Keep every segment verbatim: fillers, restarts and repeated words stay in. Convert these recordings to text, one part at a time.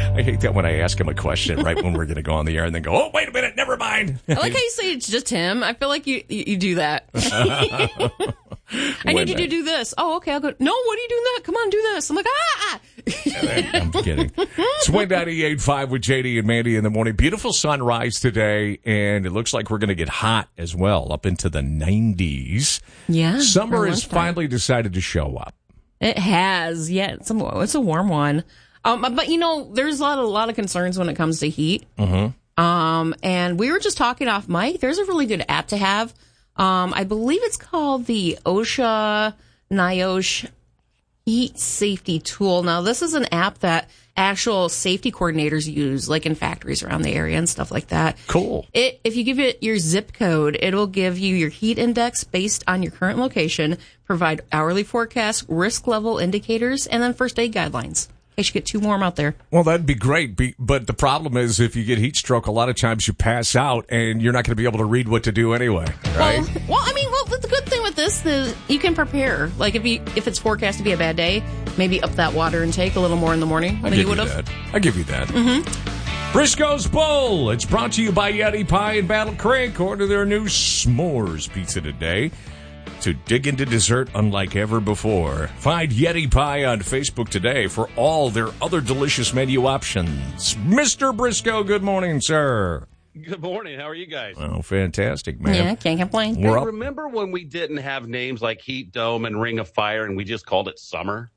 I hate that when I ask him a question right when we're going to go on the air and then go, oh, wait a minute, never mind. I like how you say it's just him. I feel like you you, you do that. I need you to do this. Oh, okay. I'll go, no, what are you doing that? Come on, do this. I'm like, ah! I'm kidding. Swing ninety-eight point five with J D and Mandy in the morning. Beautiful sunrise today, and it looks like we're going to get hot as well, up into the nineties. Yeah. Summer has finally decided to show up. It has. Yeah, it's a, it's a warm one. Um, but, you know, there's a lot, of, a lot of concerns when it comes to heat. Mm-hmm. Um, and we were just talking off mic. There's a really good app to have. Um, I believe it's called the OSHA NIOSH Heat Safety Tool. Now, this is an app that actual safety coordinators use, like in factories around the area and stuff like that. Cool. It, if you give it your zip code, it'll give you your heat index based on your current location, provide hourly forecasts, risk level indicators, and then first aid guidelines. In case you get too warm out there. Well, that'd be great. Be, but the problem is if you get heat stroke, a lot of times you pass out and you're not going to be able to read what to do anyway, right? Well, well, I mean, well, the good thing with this is you can prepare. Like if you if it's forecast to be a bad day, maybe up that water intake a little more in the morning I than give you would you have. that. I give you that. Mm-hmm. Briscoe's Bowl. It's brought to you by Yeti Pie in Battle Creek. Order their new s'mores pizza today to dig into dessert unlike ever before. Find Yeti Pie on Facebook today for all their other delicious menu options. Mister Briscoe, good morning, sir. Good morning. How are you guys? Oh, fantastic, man. Yeah, can't complain. We're Hey, up. remember when we didn't have names like Heat Dome and Ring of Fire and we just called it summer?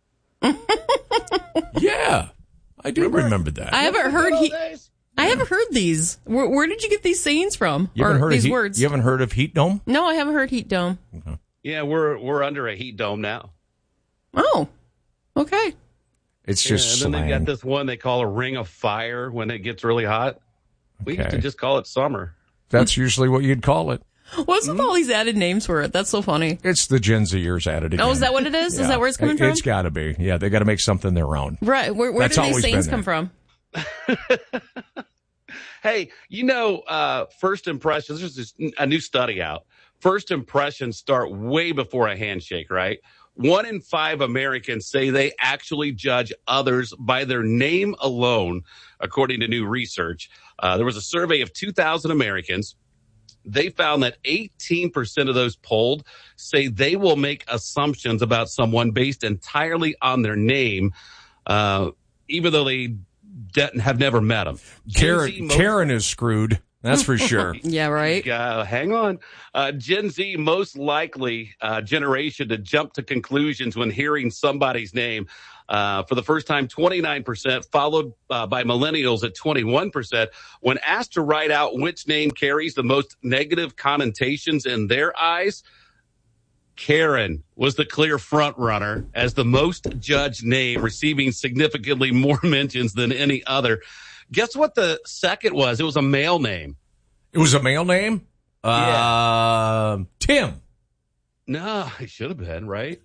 Yeah, I do remember, Remember? that. I haven't heard he. days? I haven't heard these. Where, where did you get these sayings from? You haven't or heard these of heat, words? You haven't heard of Heat Dome? No, I haven't heard heat dome. Okay. Yeah, we're we're under a heat dome now. Oh, okay. It's just yeah, and then slang. they've got this one they call a Ring of Fire when it gets really hot. We used Okay. to just call it summer. That's usually what you'd call it. What's with all these added names for it? That's so funny. It's the Gen Zers added again. Oh, is that what it is? Is that where it's coming from? It's got to be. Yeah, they got to make something their own. Right. Where, where That's do these always sayings been come there. from? Hey, you know, uh, first impressions, there's this, a new study out. First impressions start way before a handshake, right? One in five Americans say they actually judge others by their name alone, according to new research. Uh, there was a survey of two thousand Americans. They found that eighteen percent of those polled say they will make assumptions about someone based entirely on their name, uh, even though they de- have never met them. Karen, most- Karen is screwed. That's for sure. Yeah, right. Uh, hang on. Uh, Gen Z, most likely uh, generation to jump to conclusions when hearing somebody's name. Uh, for the first time, twenty-nine percent, followed uh, by millennials at twenty-one percent. When asked to write out which name carries the most negative connotations in their eyes, Karen was the clear front runner as the most judged name, receiving significantly more mentions than any other. Guess what the second was? It was a male name. It was a male name? Yeah. Uh, Tim. No, it should have been, right?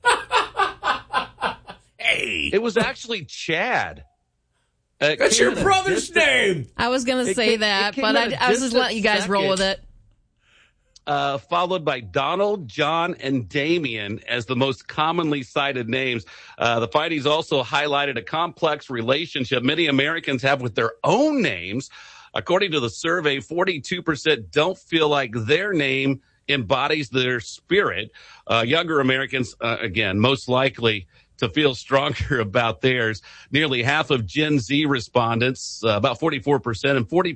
Hey. It was actually Chad. Uh, it That's came your in a brother's distant- name. I was going to It say came- that, it came but at I, a I was just distant letting you guys roll with second. it. Uh, followed by Donald, John, and Damien as the most commonly cited names. Uh, the findings also highlighted a complex relationship many Americans have with their own names. According to the survey, forty-two percent don't feel like their name embodies their spirit. Uh, younger Americans, uh, again, most likely to feel stronger about theirs. Nearly half of Gen Z respondents, uh, about forty-four percent, and forty